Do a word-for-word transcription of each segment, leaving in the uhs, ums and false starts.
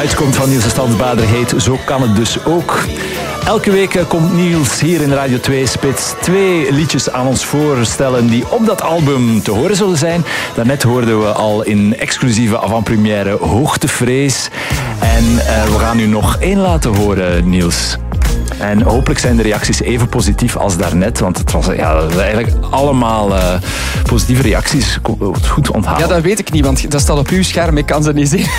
uitkomt van Niels de Stadsbader heet Zo kan het dus ook. Elke week komt Niels hier in Radio twee Spits twee liedjes aan ons voorstellen die op dat album te horen zullen zijn. Daarnet hoorden we al in exclusieve avant-première Hoogtevrees. En uh, we gaan u nog één laten horen, Niels. En hopelijk zijn de reacties even positief als daarnet. Want het was ja, eigenlijk allemaal uh, positieve reacties. Goed onthalen. Ja, dat weet ik niet, want dat staat op uw scherm. Ik kan ze niet zien.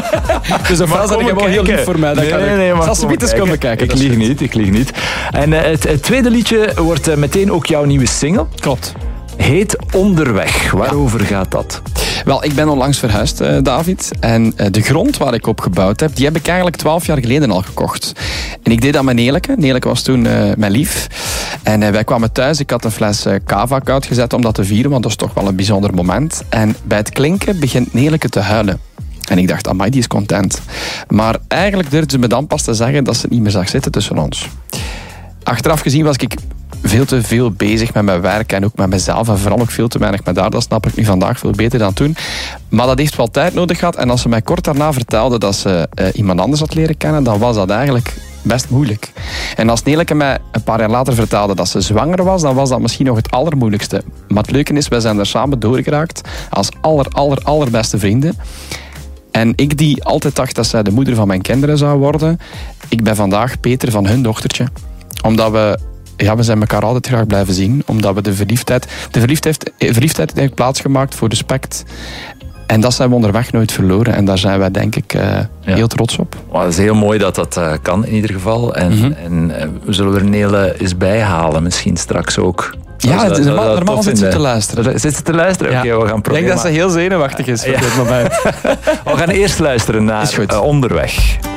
Dus dat was gewoon heel lief voor mij. Dat nee, kan nee, nee, ik. Zal ze eens komen kijken. Ik lieg niet, ik lieg niet. En uh, het, het tweede liedje wordt uh, meteen ook jouw nieuwe single. Klopt. Heet Onderweg. Waarover ja. gaat dat? Wel, ik ben onlangs verhuisd, uh, David. En uh, de grond waar ik op gebouwd heb, die heb ik eigenlijk twaalf jaar geleden al gekocht. En ik deed dat met Neleke. Neleke was toen uh, mijn lief. En uh, wij kwamen thuis. Ik had een fles uh, cava koud gezet om dat te vieren, want dat is toch wel een bijzonder moment. En bij het klinken begint Neleke te huilen. En ik dacht, amai, die is content. Maar eigenlijk durfde ze me dan pas te zeggen dat ze het niet meer zag zitten tussen ons. Achteraf gezien was ik veel te veel bezig met mijn werk en ook met mezelf. En vooral ook veel te weinig met haar. Dat snap ik nu vandaag veel beter dan toen. Maar dat heeft wel tijd nodig gehad. En als ze mij kort daarna vertelde dat ze uh, iemand anders had leren kennen, dan was dat eigenlijk best moeilijk. En als Neleke mij een paar jaar later vertelde dat ze zwanger was, dan was dat misschien nog het allermoeilijkste. Maar het leuke is, wij zijn er samen doorgeraakt als aller, aller, allerbeste vrienden. En ik die altijd dacht dat zij de moeder van mijn kinderen zou worden, ik ben vandaag Peter van hun dochtertje. Omdat we Ja, we zijn elkaar altijd graag blijven zien. Omdat we de verliefdheid... De verliefdheid, verliefdheid heeft plaatsgemaakt voor respect. En dat zijn we onderweg nooit verloren. En daar zijn wij denk ik uh, ja. heel trots op. Well, het is heel mooi dat dat uh, kan in ieder geval. En, mm-hmm. en uh, we zullen er Nele eens bij halen misschien straks ook. Ja, het is normaal, normaal zit ze te luisteren. Zit ze te luisteren? Ja. Oké, okay, we gaan proberen. Ik denk dat ze heel zenuwachtig is voor ja. dit moment. We gaan eerst luisteren naar uh, Onderweg.